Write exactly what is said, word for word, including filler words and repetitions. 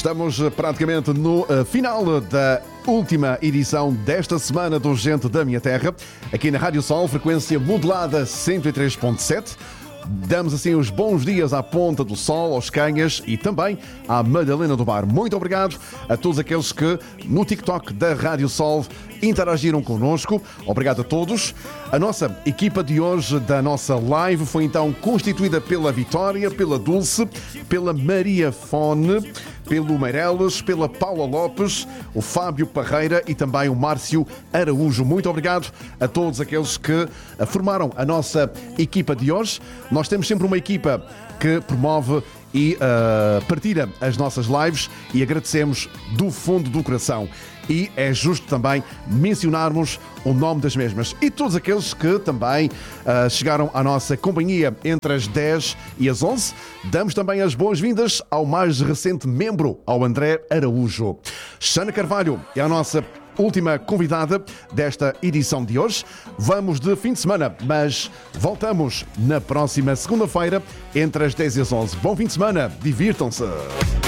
Estamos praticamente no uh, final da última edição desta semana do Gente da Minha Terra, aqui na Rádio Sol, frequência modulada cento e três ponto sete. Damos assim os bons dias à Ponta do Sol, aos Canhas e também à Madalena do Bar. Muito obrigado a todos aqueles que no TikTok da Rádio Sol interagiram connosco. Obrigado a todos. A nossa equipa de hoje da nossa live foi então constituída pela Vitória, pela Dulce, pela Maria Fone, pelo Meireles, pela Paula Lopes, o Fábio Parreira e também o Márcio Araújo. Muito obrigado a todos aqueles que formaram a nossa equipa de hoje. Nós temos sempre uma equipa que promove e uh, partilha as nossas lives e agradecemos do fundo do coração. E é justo também mencionarmos o nome das mesmas e todos aqueles que também uh, chegaram à nossa companhia entre as dez e as onze. Damos também as boas-vindas ao mais recente membro, ao André Araújo. Xana Carvalho é a nossa última convidada desta edição de hoje. Vamos de fim de semana, mas voltamos na próxima segunda-feira entre as dez e as onze. Bom fim de semana, divirtam-se!